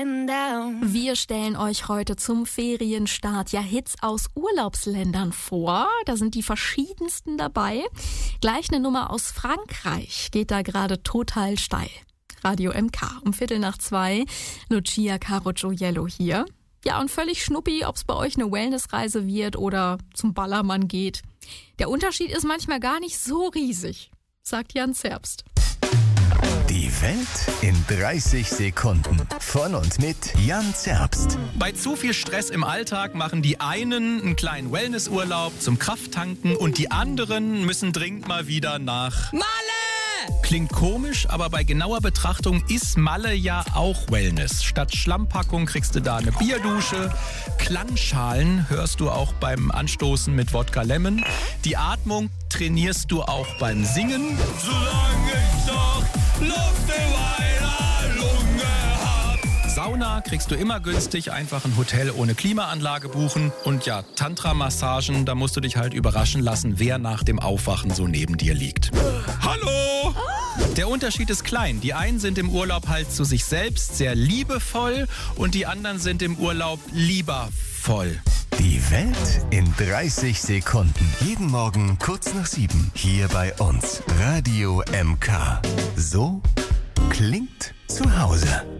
Wir stellen euch heute zum Ferienstart ja Hits aus Urlaubsländern vor. Da sind die verschiedensten dabei. Gleich eine Nummer aus Frankreich geht da gerade total steil. Radio MK um 1:15. Lucia Carocciollo hier. Ja, und völlig schnuppi, ob's bei euch eine Wellnessreise wird oder zum Ballermann geht. Der Unterschied ist manchmal gar nicht so riesig, sagt Jan Zerbst. Die Welt in 30 Sekunden. Von und mit Jan Zerbst. Bei zu viel Stress im Alltag machen die einen einen kleinen Wellnessurlaub zum Krafttanken und die anderen müssen dringend mal wieder nach Malle! Klingt komisch, aber bei genauer Betrachtung ist Malle ja auch Wellness. Statt Schlammpackung kriegst du da eine Bierdusche. Klangschalen hörst du auch beim Anstoßen mit Wodka Lemon. Die Atmung trainierst du auch beim Singen. Solange ich doch Luft in meiner Lunge hab. Sauna kriegst du immer günstig, einfach ein Hotel ohne Klimaanlage buchen. Und ja, Tantra-Massagen, da musst du dich halt überraschen lassen, wer nach dem Aufwachen so neben dir liegt. Hallo! Der Unterschied ist klein. Die einen sind im Urlaub halt zu sich selbst sehr liebevoll und die anderen sind im Urlaub liebervoll. Die Welt in 30 Sekunden. Jeden Morgen kurz nach 7. Hier bei uns. Radio MK. So klingt zu Hause.